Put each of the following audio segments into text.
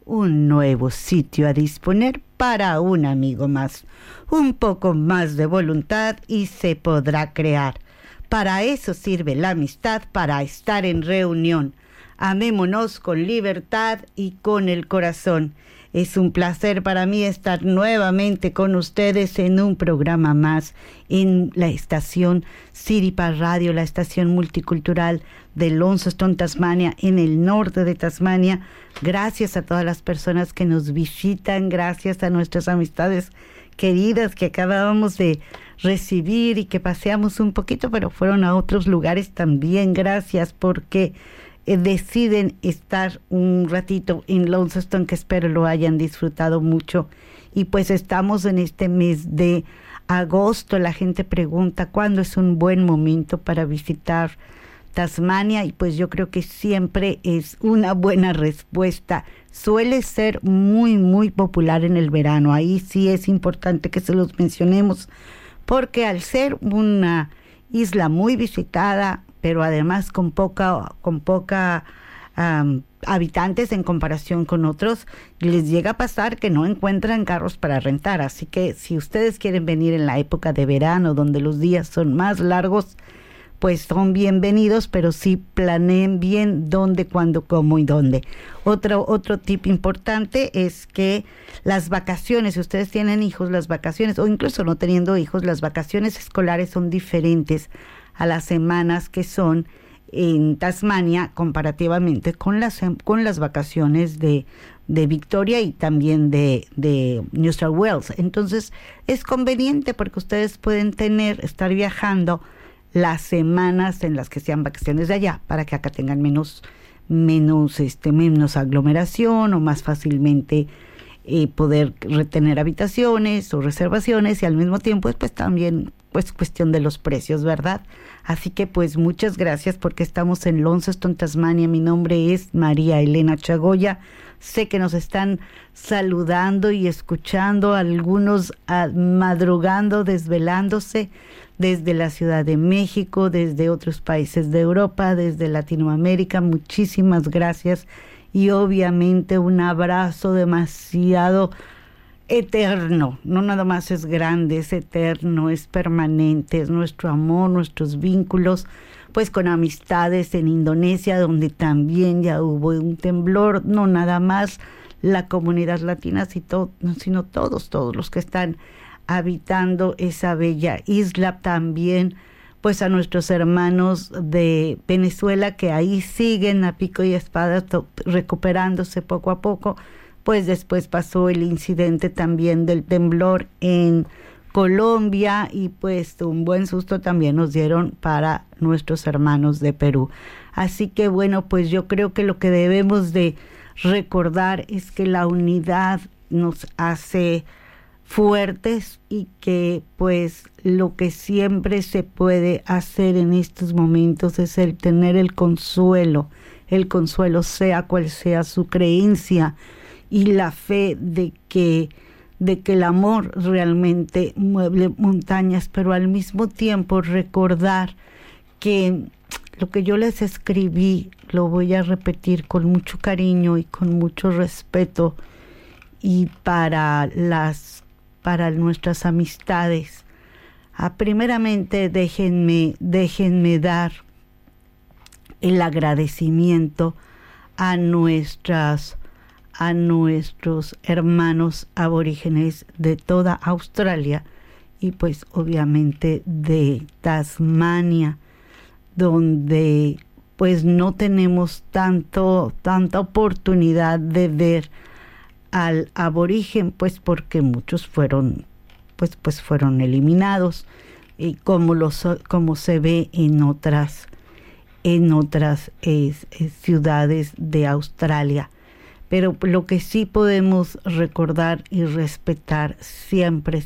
un nuevo sitio a disponer para un amigo más. Un poco más de voluntad y se podrá crear. Para eso sirve la amistad, para estar en reunión. Amémonos con libertad y con el corazón. Es un placer para mí estar nuevamente con ustedes en un programa más en la estación Siripa Radio, la estación multicultural de Launceston, Tasmania, en el norte de Tasmania. Gracias a todas las personas que nos visitan, gracias a nuestras amistades queridas que acabábamos de recibir y que paseamos un poquito, pero fueron a otros lugares también. Gracias porque deciden estar un ratito en Launceston, que espero lo hayan disfrutado mucho. Y pues estamos en este mes de agosto. La gente pregunta cuándo es un buen momento para visitar Tasmania, y pues yo creo que siempre es una buena respuesta. Suele ser muy muy popular en el verano. Ahí sí es importante que se los mencionemos, porque al ser una isla muy visitada, pero además con poca habitantes en comparación con otros, les llega a pasar que no encuentran carros para rentar. Así que si ustedes quieren venir en la época de verano, donde los días son más largos, pues son bienvenidos, pero sí planeen bien dónde, cuándo, cómo y dónde. Otro tip importante es que las vacaciones, si ustedes tienen hijos, las vacaciones, o incluso no teniendo hijos, las vacaciones escolares son diferentes a las semanas que son en Tasmania comparativamente con las vacaciones de Victoria y también de New South Wales. Entonces es conveniente porque ustedes pueden estar viajando las semanas en las que sean vacaciones de allá, para que acá tengan menos aglomeración, o más fácilmente poder retener habitaciones o reservaciones, y al mismo tiempo pues también pues cuestión de los precios, ¿verdad? Así que pues muchas gracias, porque estamos en Launceston, Tasmania. Mi nombre es María Elena Chagoya. Sé que nos están saludando y escuchando, algunos madrugando, desvelándose desde la Ciudad de México, desde otros países de Europa, desde Latinoamérica. Muchísimas gracias, y obviamente un abrazo demasiado eterno. No nada más es grande, es eterno, es permanente, es nuestro amor, nuestros vínculos, pues con amistades en Indonesia, donde también ya hubo un temblor. No nada más la comunidad latina, sino todos los que están habitando esa bella isla. También pues a nuestros hermanos de Venezuela, que ahí siguen a pico y espada recuperándose poco a poco. Pues después pasó el incidente también del temblor en Colombia, y pues un buen susto también nos dieron para nuestros hermanos de Perú. Así que bueno, pues yo creo que lo que debemos de recordar es que la unidad nos hace fuertes, y que pues lo que siempre se puede hacer en estos momentos es el tener el consuelo sea cual sea su creencia, y la fe de que el amor realmente mueve montañas, pero al mismo tiempo recordar que lo que yo les escribí lo voy a repetir con mucho cariño y con mucho respeto, y para nuestras amistades. Primeramente déjenme dar el agradecimiento a nuestros hermanos aborígenes de toda Australia, y pues obviamente de Tasmania, donde pues no tenemos tanta oportunidad de ver al aborigen, pues porque muchos fueron eliminados, y como se ve en otras ciudades de Australia. Pero lo que sí podemos recordar y respetar siempre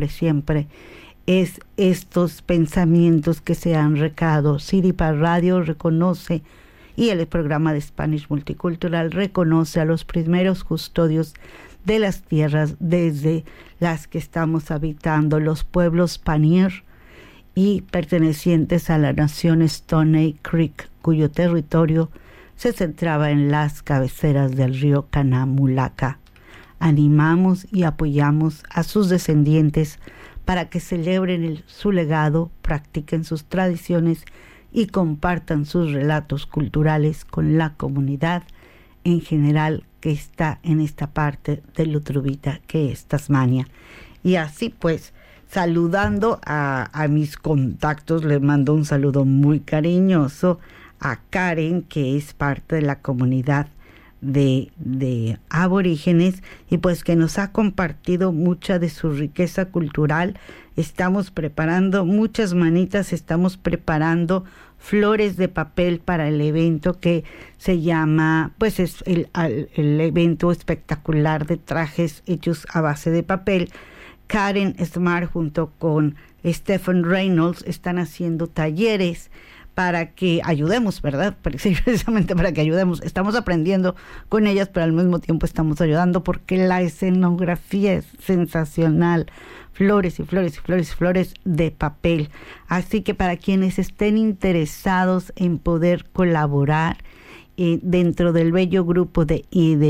es estos pensamientos que se han recado. Siripa Radio reconoce, y el programa de Spanish Multicultural reconoce a los primeros custodios de las tierras desde las que estamos habitando, los pueblos Panier y pertenecientes a la nación Stoney Creek, cuyo territorio se centraba en las cabeceras del río Canamulaca. Animamos y apoyamos a sus descendientes para que celebren su legado, practiquen sus tradiciones y compartan sus relatos culturales con la comunidad en general que está en esta parte de Lutrubita, que es Tasmania. Y así pues, saludando a mis contactos, les mando un saludo muy cariñoso a Karen, que es parte de la comunidad de aborígenes y pues que nos ha compartido mucha de su riqueza cultural. Estamos preparando muchas manitas, estamos preparando flores de papel para el evento que se llama, pues es el evento espectacular de trajes hechos a base de papel. Karen Smart junto con Stephen Reynolds están haciendo talleres para que ayudemos, ¿verdad? Precisamente para que ayudemos. Estamos aprendiendo con ellas, pero al mismo tiempo estamos ayudando porque la escenografía es sensacional. Flores y flores y flores y flores de papel. Así que para quienes estén interesados en poder colaborar dentro del bello grupo de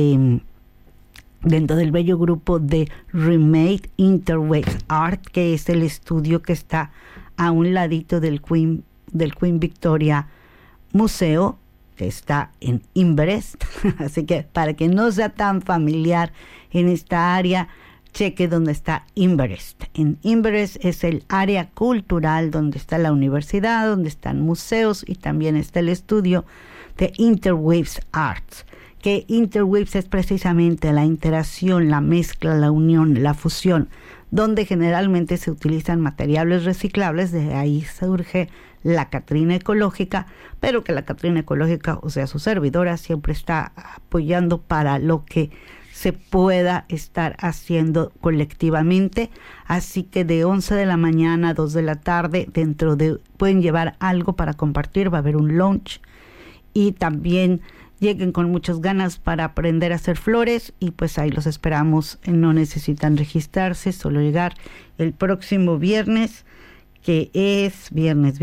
Remade Interwaves Art, que es el estudio que está a un ladito del Queen Victoria Museo, que está en Inveresk. Así que para que no sea tan familiar en esta área, cheque donde está Inveresk. En Inveresk es el área cultural donde está la universidad, donde están museos y también está el estudio de Interwaves Arts, que Interwaves es precisamente la interacción, la mezcla, la unión, la fusión, donde generalmente se utilizan materiales reciclables. De ahí surge la Catrina Ecológica, pero que la Catrina Ecológica, o sea, su servidora, siempre está apoyando para lo que se pueda estar haciendo colectivamente. Así que de 11 de la mañana a 2 de la tarde, pueden llevar algo para compartir, va a haber un lunch, y también lleguen con muchas ganas para aprender a hacer flores, y pues ahí los esperamos. No necesitan registrarse, solo llegar el próximo viernes, que es viernes,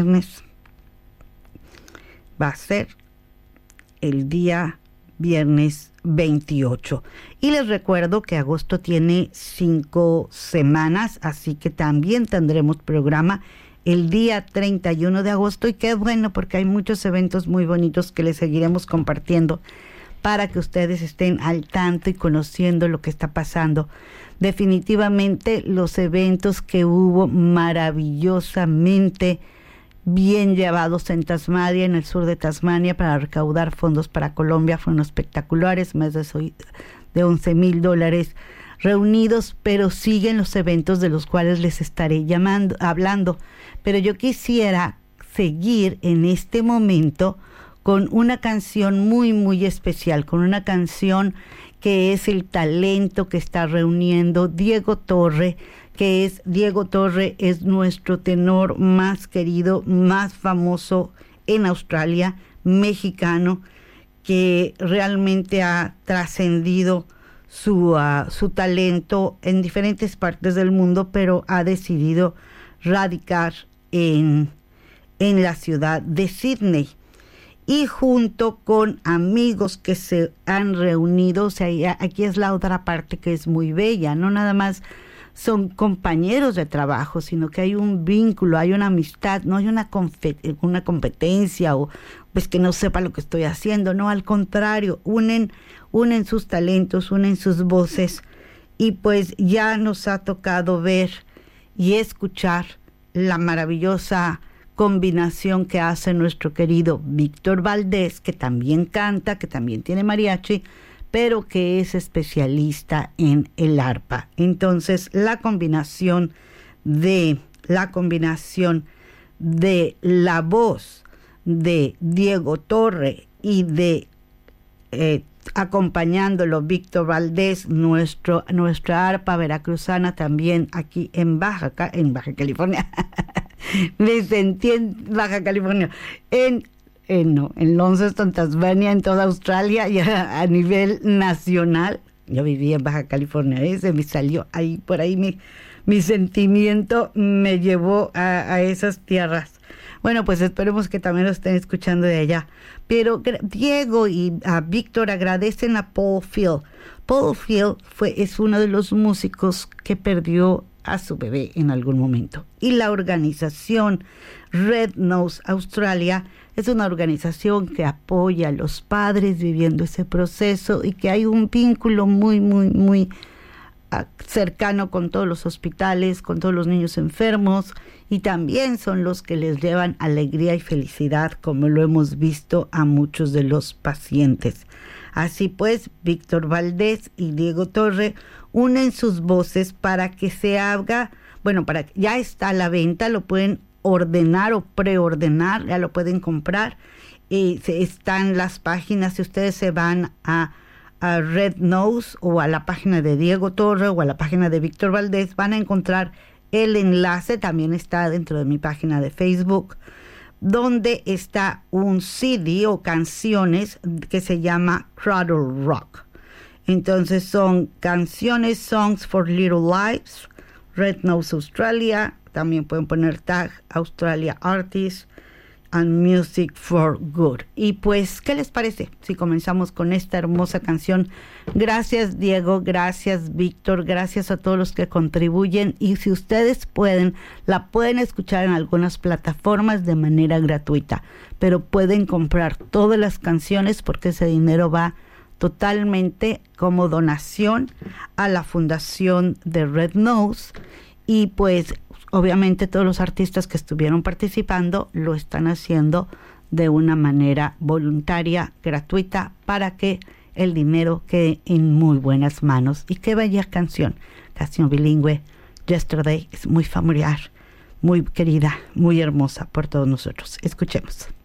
va a ser el día viernes 28. Y les recuerdo que agosto tiene 5 semanas, así que también tendremos programa el día 31 de agosto, y qué bueno porque hay muchos eventos muy bonitos que les seguiremos compartiendo para que ustedes estén al tanto y conociendo lo que está pasando. Definitivamente los eventos que hubo maravillosamente bien llevados en Tasmania, en el sur de Tasmania, para recaudar fondos para Colombia, fueron espectaculares, más de $11,000 reunidos, pero siguen los eventos de los cuales les estaré hablando. Pero yo quisiera seguir en este momento con una canción muy, muy especial, con una canción que es el talento que está reuniendo Diego Torre, Diego Torre es nuestro tenor más querido, más famoso en Australia, mexicano, que realmente ha trascendido su talento en diferentes partes del mundo, pero ha decidido radicar en la ciudad de Sydney. Y junto con amigos que se han reunido, o sea, aquí es la otra parte que es muy bella, no nada más son compañeros de trabajo, sino que hay un vínculo, hay una amistad, no hay una competencia o pues que no sepa lo que estoy haciendo, no, al contrario, unen sus talentos, unen sus voces, y pues ya nos ha tocado ver y escuchar la maravillosa combinación que hace nuestro querido Víctor Valdés, que también canta, que también tiene mariachi, pero que es especialista en el arpa. Entonces, la combinación de la voz de Diego Torre y de acompañándolo Víctor Valdés, nuestra arpa veracruzana, también aquí en Baja California. Me sentí en Baja California, en Launceston, Tasmania, en toda Australia, ya a nivel nacional. Yo vivía en Baja California, se me salió por ahí mi sentimiento me llevó a esas tierras. Bueno, pues esperemos que también lo estén escuchando de allá. Pero Diego y Víctor agradecen a Paul Field. Paul Field es uno de los músicos que perdió a su bebé en algún momento. Y la organización Red Nose Australia es una organización que apoya a los padres viviendo ese proceso y que hay un vínculo muy, muy, muy cercano con todos los hospitales, con todos los niños enfermos, y también son los que les llevan alegría y felicidad, como lo hemos visto a muchos de los pacientes. Así pues, Víctor Valdés y Diego Torre unen sus voces para que se haga, ya está a la venta, lo pueden ordenar o preordenar, ya lo pueden comprar. Están las páginas, si ustedes se van a Red Nose o a la página de Diego Torre o a la página de Víctor Valdés, van a encontrar el enlace, también está dentro de mi página de Facebook, donde está un CD o canciones que se llama Cradle Rock. Entonces son canciones, Songs for Little Lives, Red Nose Australia, también pueden poner tag Australia Artists and Music for Good. Y pues, ¿qué les parece si comenzamos con esta hermosa canción? Gracias, Diego, gracias, Víctor, gracias a todos los que contribuyen, y si ustedes pueden, la pueden escuchar en algunas plataformas de manera gratuita, pero pueden comprar todas las canciones porque ese dinero va totalmente como donación a la fundación de Red Nose. Y pues obviamente todos los artistas que estuvieron participando lo están haciendo de una manera voluntaria, gratuita, para que el dinero quede en muy buenas manos. Y qué bella canción bilingüe, Yesterday, es muy familiar, muy querida, muy hermosa por todos nosotros. Escuchemos.